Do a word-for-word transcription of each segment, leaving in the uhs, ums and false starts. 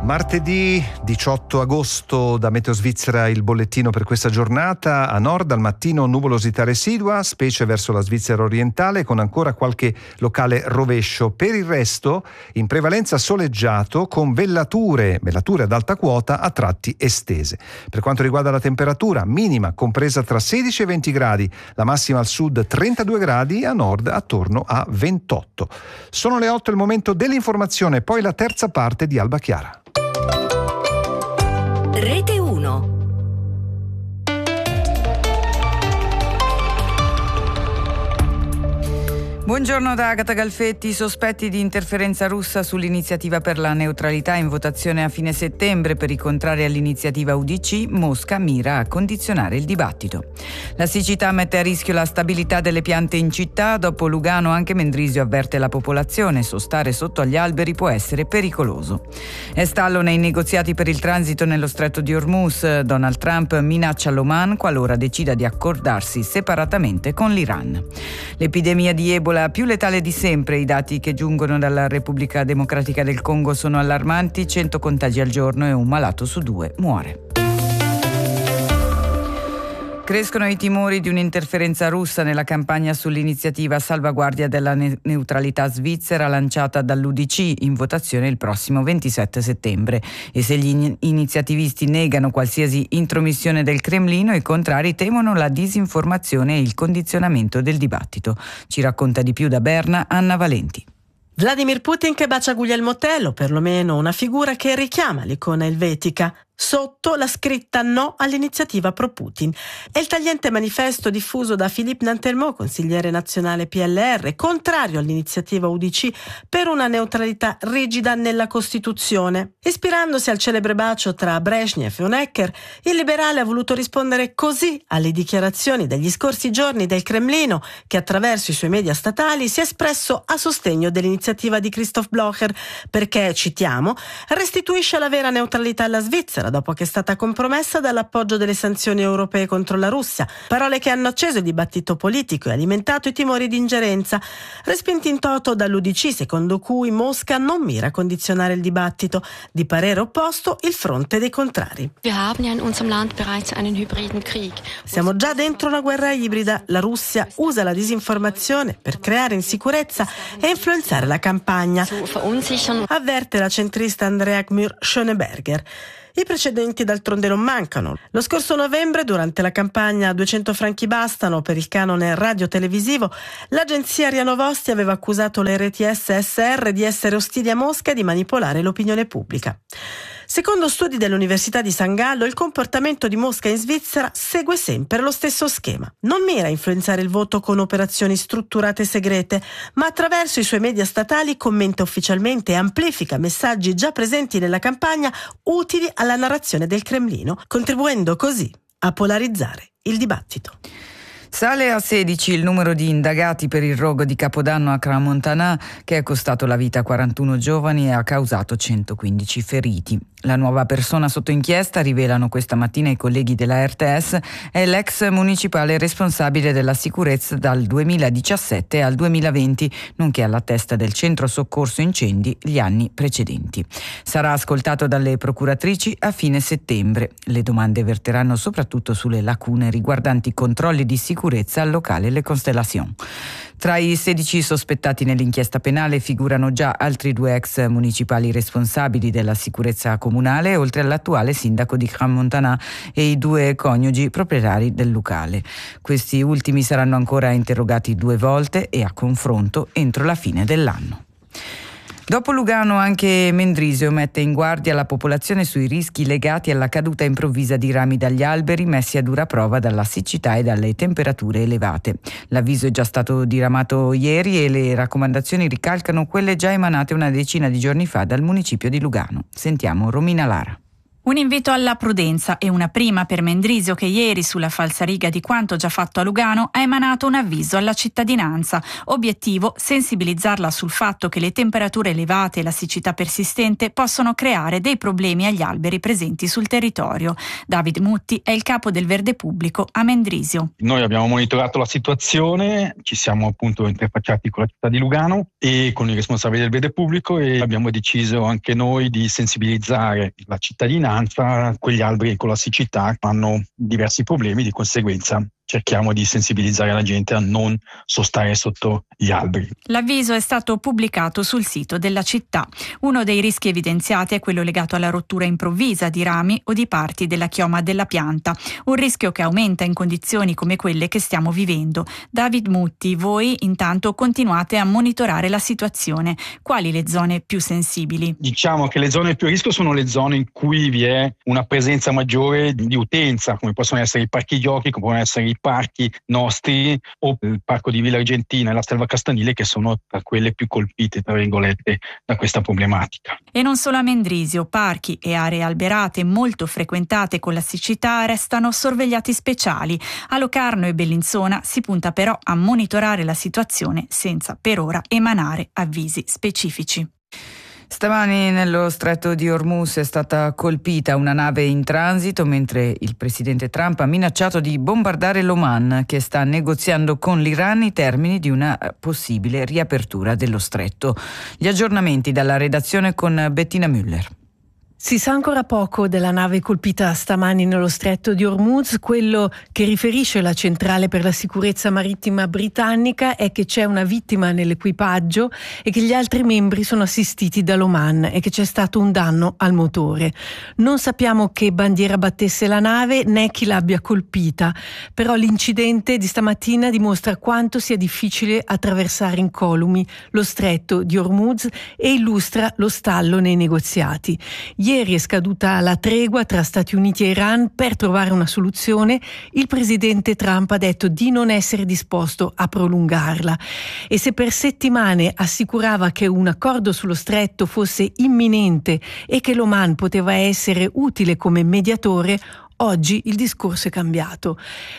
Martedì diciotto agosto, da Meteo Svizzera il bollettino per questa giornata. A nord al mattino nuvolosità residua, specie verso la Svizzera orientale, con ancora qualche locale rovescio. Per il resto in prevalenza soleggiato, con vellature, vellature ad alta quota a tratti estese. Per quanto riguarda la temperatura, minima compresa tra sedici e venti gradi, la massima al sud trentadue gradi, a nord attorno a ventotto. Sono le otto, il momento dell'informazione, poi la terza parte di Alba Chiara. Rete uno. Buongiorno da Agata Galfetti. Sospetti di interferenza russa sull'iniziativa per la neutralità in votazione a fine settembre. Per i contrari all'iniziativa U D C, Mosca mira a condizionare il dibattito. La siccità mette a rischio la stabilità delle piante in città. Dopo Lugano anche Mendrisio avverte la popolazione: sostare sotto agli alberi può essere pericoloso. È stallo nei negoziati per il transito nello stretto di Hormuz. Donald Trump minaccia l'Oman qualora decida di accordarsi separatamente con l'Iran. L'epidemia di Ebola più letale di sempre. I dati che giungono dalla Repubblica Democratica del Congo sono allarmanti: cento contagi al giorno e un malato su due muore. Crescono i timori di un'interferenza russa nella campagna sull'iniziativa a salvaguardia della ne- neutralità svizzera lanciata dall'U D C in votazione il prossimo ventisette settembre. E se gli in- iniziativisti negano qualsiasi intromissione del Cremlino, i contrari temono la disinformazione e il condizionamento del dibattito. Ci racconta di più da Berna Anna Valenti. Vladimir Putin che bacia Guglielmo Tell, o perlomeno una figura che richiama l'icona elvetica. Sotto la scritta no all'iniziativa pro Putin. È il tagliente manifesto diffuso da Philippe Nantelmo, consigliere nazionale P L R, contrario all'iniziativa U D C per una neutralità rigida nella Costituzione. Ispirandosi al celebre bacio tra Brezhnev e Honecker, il liberale ha voluto rispondere così alle dichiarazioni degli scorsi giorni del Cremlino, che attraverso i suoi media statali si è espresso a sostegno dell'iniziativa di Christoph Blocher, perché, citiamo, restituisce la vera neutralità alla Svizzera dopo che è stata compromessa dall'appoggio delle sanzioni europee contro la Russia. Parole che hanno acceso il dibattito politico e alimentato i timori di ingerenza, respinti in toto dall'U D C, secondo cui Mosca non mira a condizionare il dibattito. Di parere opposto il fronte dei contrari. Siamo già dentro una guerra ibrida. La Russia usa la disinformazione per creare insicurezza e influenzare la campagna, avverte la centrista Andrea Gmür-Schöneberger. I precedenti d'altronde non mancano. Lo scorso novembre, durante la campagna duecento franchi bastano per il canone radio-televisivo, l'agenzia RIA Novosti aveva accusato le R T S S R di essere ostili a Mosca e di manipolare l'opinione pubblica. Secondo studi dell'Università di San Gallo, il comportamento di Mosca in Svizzera segue sempre lo stesso schema. Non mira a influenzare il voto con operazioni strutturate e segrete, ma attraverso i suoi media statali commenta ufficialmente e amplifica messaggi già presenti nella campagna utili alla narrazione del Cremlino, contribuendo così a polarizzare il dibattito. Sale a sedici il numero di indagati per il rogo di Capodanno a Crans-Montana, che è costato la vita a quarantuno giovani e ha causato centoquindici feriti. La nuova persona sotto inchiesta, rivelano questa mattina i colleghi della R T S, è l'ex municipale responsabile della sicurezza dal duemiladiciassette al duemilaventi, nonché alla testa del centro soccorso incendi gli anni precedenti. Sarà ascoltato dalle procuratrici a fine settembre. Le domande verteranno soprattutto sulle lacune riguardanti i controlli di sicurezza al locale Le Constellation. Tra i sedici sospettati nell'inchiesta penale figurano già altri due ex municipali responsabili della sicurezza comunale, oltre all'attuale sindaco di Crans-Montana e i due coniugi proprietari del locale. Questi ultimi saranno ancora interrogati due volte e a confronto entro la fine dell'anno. Dopo Lugano anche Mendrisio mette in guardia la popolazione sui rischi legati alla caduta improvvisa di rami dagli alberi messi a dura prova dalla siccità e dalle temperature elevate. L'avviso è già stato diramato ieri e le raccomandazioni ricalcano quelle già emanate una decina di giorni fa dal municipio di Lugano. Sentiamo Romina Lara. Un invito alla prudenza e una prima per Mendrisio, che ieri, sulla falsariga di quanto già fatto a Lugano, ha emanato un avviso alla cittadinanza. Obiettivo: sensibilizzarla sul fatto che le temperature elevate e la siccità persistente possono creare dei problemi agli alberi presenti sul territorio. David Mutti è il capo del Verde Pubblico a Mendrisio. Noi abbiamo monitorato la situazione, ci siamo appunto interfacciati con la città di Lugano e con i responsabili del Verde Pubblico e abbiamo deciso anche noi di sensibilizzare la cittadinanza. Quegli alberi con la siccità hanno diversi problemi, di conseguenza cerchiamo di sensibilizzare la gente a non sostare sotto gli alberi. L'avviso è stato pubblicato sul sito della città. Uno dei rischi evidenziati è quello legato alla rottura improvvisa di rami o di parti della chioma della pianta, un rischio che aumenta in condizioni come quelle che stiamo vivendo. David Mutti, voi intanto continuate a monitorare la situazione. Quali le zone più sensibili? Diciamo che le zone più a rischio sono le zone in cui vi è una presenza maggiore di utenza, come possono essere i parchi giochi, come possono essere i parchi nostri o il parco di Villa Argentina e la Selva Castanile, che sono tra quelle più colpite, tra virgolette, da questa problematica. E non solo a Mendrisio, parchi e aree alberate molto frequentate con la siccità restano sorvegliati speciali. A Locarno e Bellinzona si punta però a monitorare la situazione senza per ora emanare avvisi specifici. Stamani nello stretto di Hormuz è stata colpita una nave in transito mentre il presidente Trump ha minacciato di bombardare l'Oman, che sta negoziando con l'Iran i termini di una possibile riapertura dello stretto. Gli aggiornamenti dalla redazione con Bettina Müller. Si sa ancora poco della nave colpita stamani nello stretto di Hormuz. Quello che riferisce la centrale per la sicurezza marittima britannica è che c'è una vittima nell'equipaggio e che gli altri membri sono assistiti dall'Oman e che c'è stato un danno al motore. Non sappiamo che bandiera battesse la nave né chi l'abbia colpita, però l'incidente di stamattina dimostra quanto sia difficile attraversare incolumi lo stretto di Hormuz e illustra lo stallo nei negoziati. Ieri è scaduta la tregua tra Stati Uniti e Iran. Per trovare una soluzione, il presidente Trump ha detto di non essere disposto a prolungarla. E se per settimane assicurava che un accordo sullo stretto fosse imminente e che l'Oman poteva essere utile come mediatore, oggi il discorso è cambiato.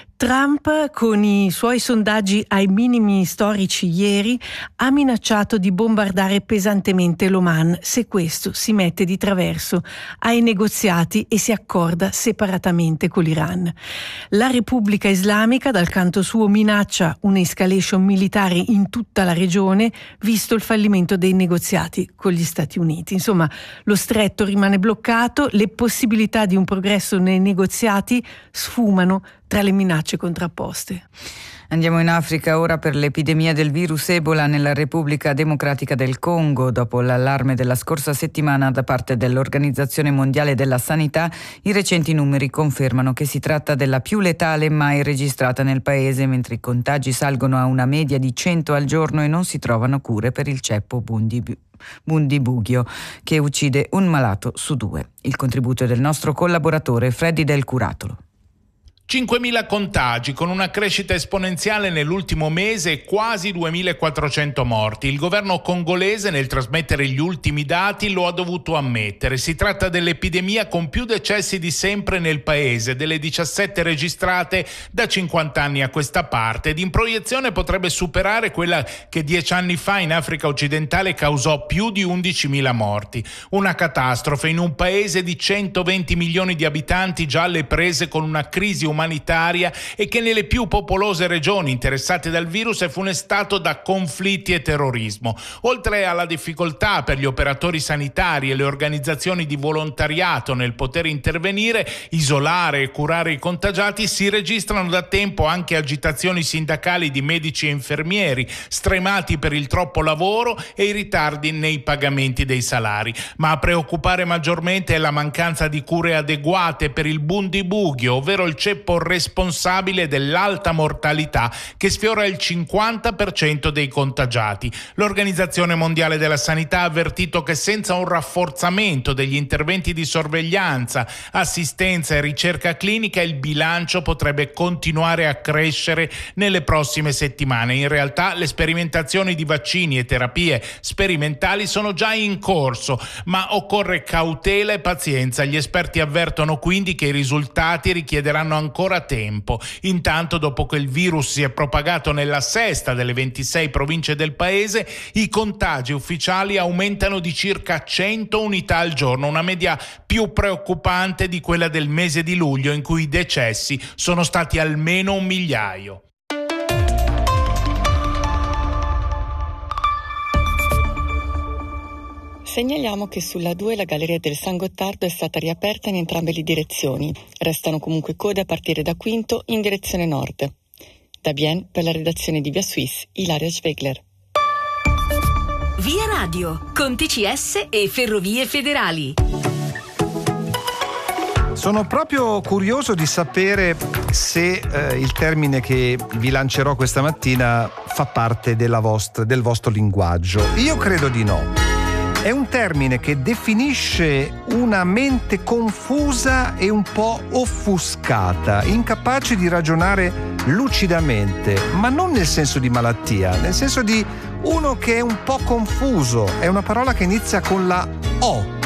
Trump, con i suoi sondaggi ai minimi storici ieri, ha minacciato di bombardare pesantemente l'Oman se questo si mette di traverso ai negoziati e si accorda separatamente con l'Iran. La Repubblica Islamica, dal canto suo, minaccia un'escalation militare in tutta la regione, visto il fallimento dei negoziati con gli Stati Uniti. Insomma, lo stretto rimane bloccato, le possibilità di un progresso nei negoziati sfumano tra le minacce contrapposte. Andiamo in Africa ora per l'epidemia del virus Ebola nella Repubblica Democratica del Congo. Dopo l'allarme della scorsa settimana da parte dell'Organizzazione Mondiale della Sanità, i recenti numeri confermano che si tratta della più letale mai registrata nel paese, mentre i contagi salgono a una media di cento al giorno e non si trovano cure per il ceppo Bundibugyo, che uccide un malato su due. Il contributo è del nostro collaboratore Freddy Del Curatolo. cinquemila contagi con una crescita esponenziale nell'ultimo mese e quasi duemilaquattrocento morti. Il governo congolese, nel trasmettere gli ultimi dati, lo ha dovuto ammettere. Si tratta dell'epidemia con più decessi di sempre nel paese, delle diciassette registrate da cinquanta anni a questa parte, ed in proiezione potrebbe superare quella che dieci anni fa in Africa occidentale causò più di undicimila morti. Una catastrofe in un paese di centoventi milioni di abitanti già alle prese con una crisi umanitaria umanitaria e che nelle più popolose regioni interessate dal virus è funestato da conflitti e terrorismo. Oltre alla difficoltà per gli operatori sanitari e le organizzazioni di volontariato nel poter intervenire, isolare e curare i contagiati, si registrano da tempo anche agitazioni sindacali di medici e infermieri, stremati per il troppo lavoro e i ritardi nei pagamenti dei salari. Ma a preoccupare maggiormente è la mancanza di cure adeguate per il Bundibugyo, ovvero il ceppo tempo responsabile dell'alta mortalità che sfiora il cinquanta per cento dei contagiati. L'Organizzazione Mondiale della Sanità ha avvertito che senza un rafforzamento degli interventi di sorveglianza, assistenza e ricerca clinica il bilancio potrebbe continuare a crescere nelle prossime settimane. In realtà le sperimentazioni di vaccini e terapie sperimentali sono già in corso, ma occorre cautela e pazienza. Gli esperti avvertono quindi che i risultati richiederanno ancora tempo. Intanto, dopo che il virus si è propagato nella sesta delle ventisei province del paese, i contagi ufficiali aumentano di circa cento unità al giorno, una media più preoccupante di quella del mese di luglio, in cui i decessi sono stati almeno un migliaio. Segnaliamo che sulla due la galleria del San Gottardo è stata riaperta in entrambe le direzioni. Restano comunque code a partire da Quinto in direzione nord. Da Bienne, per la redazione di Via Suisse, Ilaria Schwegler. Via Radio, con T C S e Ferrovie Federali. Sono proprio curioso di sapere se eh, il termine che vi lancerò questa mattina fa parte della vostra, del vostro linguaggio. Io credo di no. È un termine che definisce una mente confusa e un po' offuscata, incapace di ragionare lucidamente, ma non nel senso di malattia, nel senso di uno che è un po' confuso. È una parola che inizia con la O.